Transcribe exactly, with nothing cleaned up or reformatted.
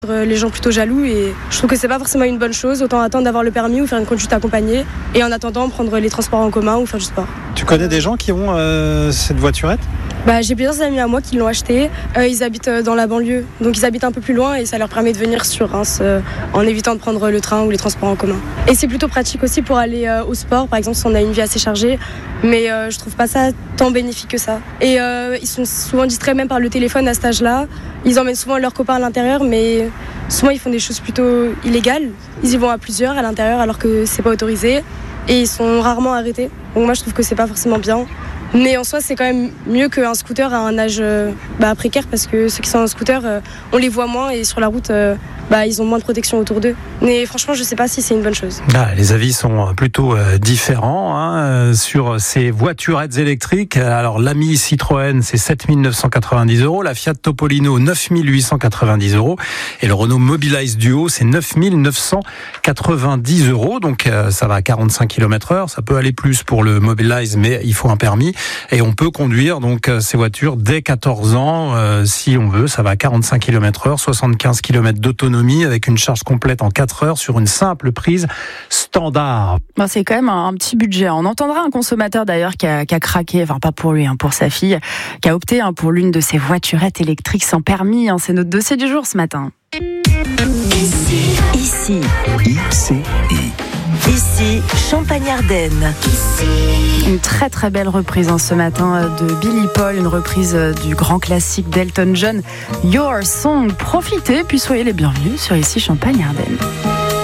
Les gens plutôt jaloux et je trouve que c'est pas forcément une bonne chose. Autant attendre d'avoir le permis ou faire une conduite accompagnée et en attendant prendre les transports en commun ou faire du sport. Tu connais des gens qui ont euh, cette voiturette ? Bah, j'ai plusieurs amis à moi qui l'ont acheté. Euh, ils habitent dans la banlieue, donc ils habitent un peu plus loin et ça leur permet de venir sur Reims euh, en évitant de prendre le train ou les transports en commun. Et c'est plutôt pratique aussi pour aller euh, au sport, par exemple si on a une vie assez chargée, mais euh, je trouve pas ça tant bénéfique que ça. Et euh, ils sont souvent distraits même par le téléphone à cet âge-là. Ils emmènent souvent leurs copains à l'intérieur, mais souvent ils font des choses plutôt illégales. Ils y vont à plusieurs à l'intérieur alors que c'est pas autorisé et ils sont rarement arrêtés. Donc moi je trouve que c'est pas forcément bien. Mais en soi, c'est quand même mieux qu'un scooter à un âge euh, bah, précaire parce que ceux qui sont en scooter, euh, on les voit moins et sur la route, euh, bah, ils ont moins de protection autour d'eux. Mais franchement, je ne sais pas si c'est une bonne chose. Ah, les avis sont plutôt euh, différents hein, euh, sur ces voiturettes électriques. Alors, l'Ami Citroën, c'est sept mille neuf cent quatre-vingt-dix euros. La Fiat Topolino, neuf mille huit cent quatre-vingt-dix euros. Et le Renault Mobilize Duo, c'est neuf mille neuf cent quatre-vingt-dix euros. Donc, euh, ça va à quarante-cinq kilomètres heure. Ça peut aller plus pour le Mobilize, mais il faut un permis. Et on peut conduire donc ces voitures dès quatorze ans euh, si on veut. Ça va à quarante-cinq kilomètres heure, soixante-quinze kilomètres d'autonomie avec une charge complète en quatre heures sur une simple prise standard. Ben c'est quand même un, un petit budget. On entendra un consommateur d'ailleurs qui a, qui a craqué, enfin pas pour lui, hein, pour sa fille, qui a opté hein, pour l'une de ces voiturettes électriques sans permis. Hein. C'est notre dossier du jour ce matin. Ici, ici, I C I. Ici, Champagne-Ardenne. Une très très belle reprise hein, ce matin de Billy Paul, une reprise du grand classique d'Elton John, Your Song. Profitez, puis soyez les bienvenus sur Ici Champagne-Ardenne.